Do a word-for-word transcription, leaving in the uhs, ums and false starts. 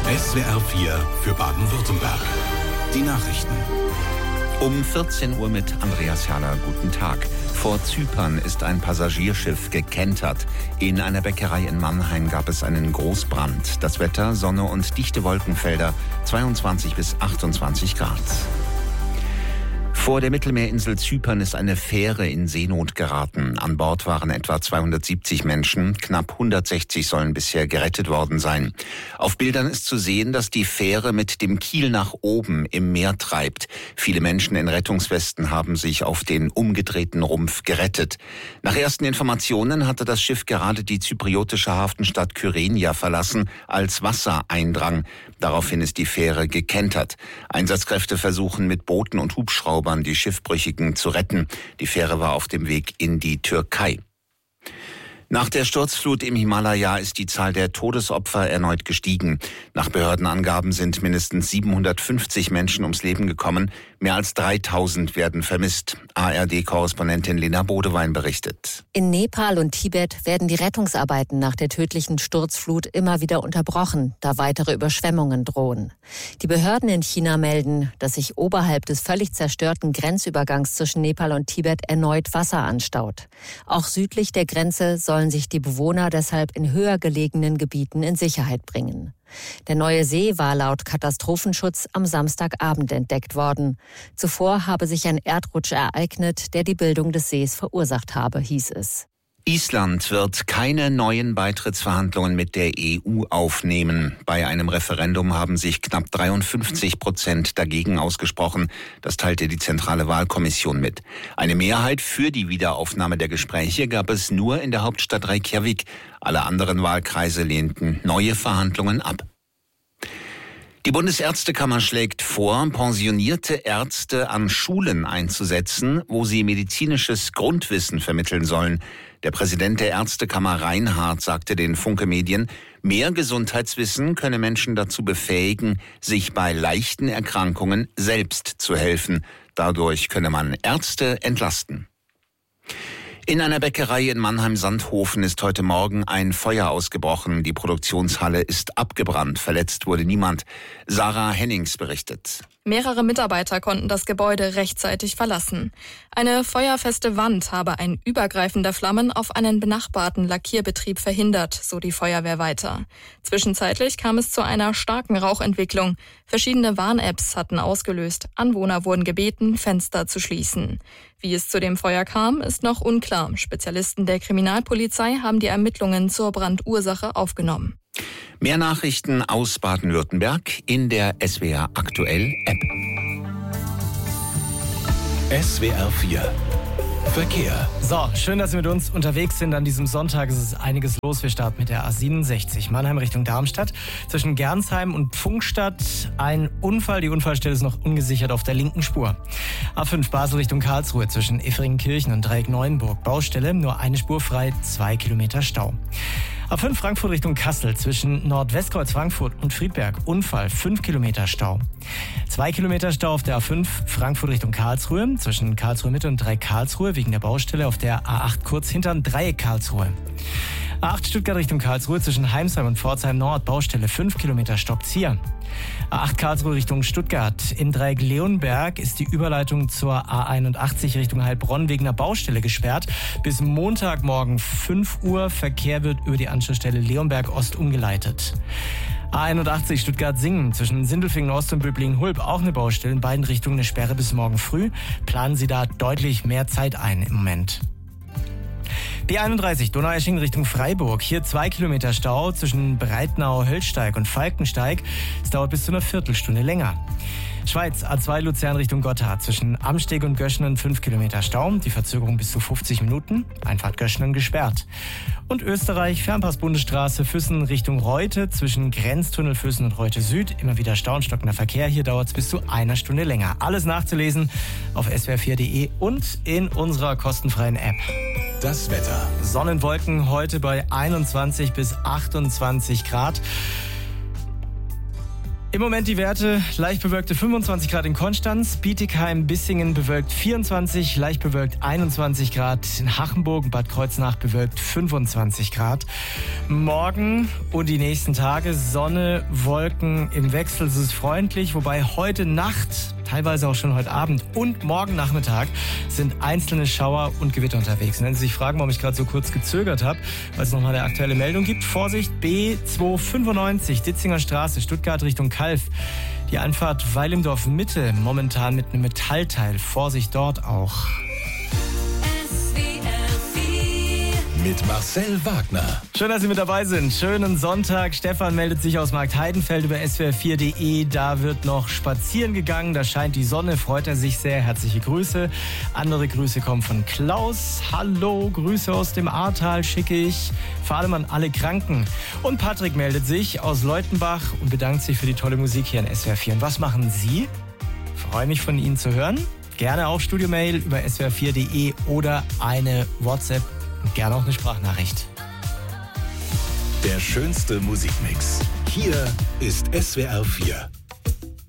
S W R vier für Baden-Württemberg. Die Nachrichten. Um vierzehn Uhr mit Andreas Herrler. Guten Tag. Vor Zypern ist ein Passagierschiff gekentert. In einer Bäckerei in Mannheim gab es einen Großbrand. Das Wetter, Sonne und dichte Wolkenfelder, zweiundzwanzig bis achtundzwanzig Grad. Vor der Mittelmeerinsel Zypern ist eine Fähre in Seenot geraten. An Bord waren etwa zweihundertsiebzig Menschen. Knapp hundertsechzig sollen bisher gerettet worden sein. Auf Bildern ist zu sehen, dass die Fähre mit dem Kiel nach oben im Meer treibt. Viele Menschen in Rettungswesten haben sich auf den umgedrehten Rumpf gerettet. Nach ersten Informationen hatte das Schiff gerade die zypriotische Hafenstadt Kyrenia verlassen, als Wasser eindrang. Daraufhin ist die Fähre gekentert. Einsatzkräfte versuchen mit Booten und Hubschraubern die Schiffbrüchigen zu retten. Die Fähre war auf dem Weg in die Türkei. Nach der Sturzflut im Himalaya ist die Zahl der Todesopfer erneut gestiegen. Nach Behördenangaben sind mindestens siebenhundertfünfzig Menschen ums Leben gekommen. Mehr als dreitausend werden vermisst. A R D-Korrespondentin Lena Bodewein berichtet. In Nepal und Tibet werden die Rettungsarbeiten nach der tödlichen Sturzflut immer wieder unterbrochen, da weitere Überschwemmungen drohen. Die Behörden in China melden, dass sich oberhalb des völlig zerstörten Grenzübergangs zwischen Nepal und Tibet erneut Wasser anstaut. Auch südlich der Grenze sollen sich die Bewohner deshalb in höher gelegenen Gebieten in Sicherheit bringen. Der neue See war laut Katastrophenschutz am Samstagabend entdeckt worden. Zuvor habe sich ein Erdrutsch ereignet, der die Bildung des Sees verursacht habe, hieß es. Island wird keine neuen Beitrittsverhandlungen mit der E U aufnehmen. Bei einem Referendum haben sich knapp dreiundfünfzig Prozent dagegen ausgesprochen. Das teilte die Zentrale Wahlkommission mit. Eine Mehrheit für die Wiederaufnahme der Gespräche gab es nur in der Hauptstadt Reykjavik. Alle anderen Wahlkreise lehnten neue Verhandlungen ab. Die Bundesärztekammer schlägt vor, pensionierte Ärzte an Schulen einzusetzen, wo sie medizinisches Grundwissen vermitteln sollen. Der Präsident der Ärztekammer Reinhardt sagte den Funke Medien, mehr Gesundheitswissen könne Menschen dazu befähigen, sich bei leichten Erkrankungen selbst zu helfen. Dadurch könne man Ärzte entlasten. In einer Bäckerei in Mannheim-Sandhofen ist heute Morgen ein Feuer ausgebrochen. Die Produktionshalle ist abgebrannt. Verletzt wurde niemand. Sarah Hennings berichtet. Mehrere Mitarbeiter konnten das Gebäude rechtzeitig verlassen. Eine feuerfeste Wand habe ein Übergreifen der Flammen auf einen benachbarten Lackierbetrieb verhindert, so die Feuerwehr weiter. Zwischenzeitlich kam es zu einer starken Rauchentwicklung. Verschiedene Warn-Apps hatten ausgelöst. Anwohner wurden gebeten, Fenster zu schließen. Wie es zu dem Feuer kam, ist noch unklar. Spezialisten der Kriminalpolizei haben die Ermittlungen zur Brandursache aufgenommen. Mehr Nachrichten aus Baden-Württemberg in der S W R Aktuell App. S W R vier Verkehr. So, schön, dass Sie mit uns unterwegs sind. An diesem Sonntag ist es einiges los. Wir starten mit der A siebenundsechzig, Mannheim Richtung Darmstadt. Zwischen Gernsheim und Pfungstadt ein Unfall. Die Unfallstelle ist noch ungesichert auf der linken Spur. A fünf Basel Richtung Karlsruhe zwischen Efferingenkirchen und Dreieck Neuenburg. Baustelle, nur eine Spur frei, zwei Kilometer Stau. A fünf Frankfurt Richtung Kassel zwischen Nordwestkreuz Frankfurt und Friedberg. Unfall, fünf Kilometer Stau. zwei Kilometer Stau auf der A fünf Frankfurt Richtung Karlsruhe zwischen Karlsruhe Mitte und Dreieck Karlsruhe wegen der Baustelle auf der A acht kurz hinterm Dreieck Karlsruhe. A acht Stuttgart Richtung Karlsruhe zwischen Heimsheim und Pforzheim Nord. Baustelle, fünf Kilometer Stockzieher. A acht Karlsruhe Richtung Stuttgart. Im Dreieck Leonberg ist die Überleitung zur A einundachtzig Richtung Heilbronn wegen einer Baustelle gesperrt. Bis Montagmorgen fünf Uhr. Verkehr wird über die Anschlussstelle Leonberg Ost umgeleitet. A einundachtzig Stuttgart-Singen zwischen Sindelfingen Ost und Böblingen-Hulb auch eine Baustelle. In beiden Richtungen eine Sperre bis morgen früh. Planen Sie da deutlich mehr Zeit ein im Moment. B einunddreißig Donaueschingen Richtung Freiburg. Hier zwei Kilometer Stau zwischen Breitnau-Höllsteig und Falkensteig. Es dauert bis zu einer Viertelstunde länger. Schweiz A zwei Luzern Richtung Gotthard zwischen Amsteg und Göschenen fünf Kilometer Stau. Die Verzögerung bis zu fünfzig Minuten. Einfahrt Göschenen gesperrt. Und Österreich Fernpass-Bundesstraße Füssen Richtung Reute zwischen Grenztunnel Füssen und Reute Süd. Immer wieder Stau und stockender Verkehr. Hier dauert es bis zu einer Stunde länger. Alles nachzulesen auf s w r vier punkt d e und in unserer kostenfreien App. Das Wetter. Sonnenwolken heute bei einundzwanzig bis achtundzwanzig Grad. Im Moment die Werte: leicht bewölkte fünfundzwanzig Grad in Konstanz, Bietigheim, Bissingen bewölkt vierundzwanzig, leicht bewölkt einundzwanzig Grad, in Hachenburg und Bad Kreuznach bewölkt fünfundzwanzig Grad. Morgen und die nächsten Tage Sonne, Wolken im Wechsel, es ist freundlich, wobei heute Nacht, teilweise auch schon heute Abend und morgen Nachmittag sind einzelne Schauer und Gewitter unterwegs. Und wenn Sie sich fragen, warum ich gerade so kurz gezögert habe, weil es nochmal eine aktuelle Meldung gibt: Vorsicht, B zweihundertfünfundneunzig, Ditzinger Straße, Stuttgart Richtung Kalf. Die Einfahrt Weilimdorf Mitte, momentan mit einem Metallteil. Vorsicht dort auch. Mit Marcel Wagner. Schön, dass Sie mit dabei sind. Schönen Sonntag. Stefan meldet sich aus Marktheidenfeld über S W R vier punkt de. Da wird noch spazieren gegangen. Da scheint die Sonne. Freut er sich sehr. Herzliche Grüße. Andere Grüße kommen von Klaus. Hallo, Grüße aus dem Ahrtal schicke ich. Vor allem an alle Kranken. Und Patrick meldet sich aus Leutenbach und bedankt sich für die tolle Musik hier in S W R vier. Und was machen Sie? Freue mich, von Ihnen zu hören. Gerne auch Studiomail über S W R vier punkt de oder eine WhatsApp. Und gerne auch eine Sprachnachricht. Der schönste Musikmix. Hier ist S W R vier.